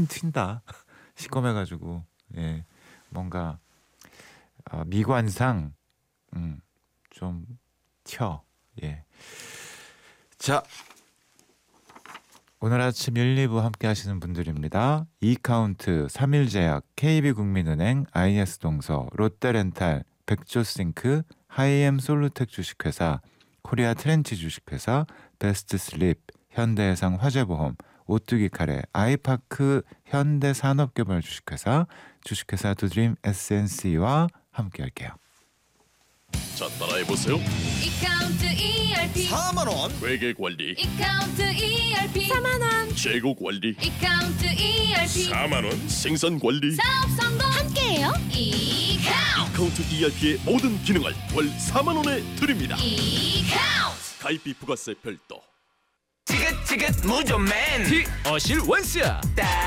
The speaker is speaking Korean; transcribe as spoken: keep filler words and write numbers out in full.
튄 튄다. 시꺼매가지고 예 뭔가 어, 미관상 음, 좀 튀어. 예. 자 오늘 아침 일, 이 부 함께 하시는 분들입니다. 이카운트, 삼일제약, 케이비국민은행, 아이에스동서, 롯데렌탈, 백조싱크, 하이엠 솔루텍 주식회사, 코리아 트렌치 주식회사, 베스트슬립, 현대해상 화재보험, 오뚜기 카레, 아이파크 현대산업개발 주식회사, 주식회사 두드림 에스엔씨와 함께 할게요. 자, 따라해보세요. 이카운트 이알피 사만 원 회계관리, 이카운트 이알피 사만 원 재고관리, 이카운트 이알피 사만 원 생산관리. 사업 성공 함께해요. 이카운트 이카운트 이알피의 모든 기능을 월 사만 원에 드립니다. 이카운트 가입비 부가세 별도. 지긋지긋 무좀맨 티 어실 원스야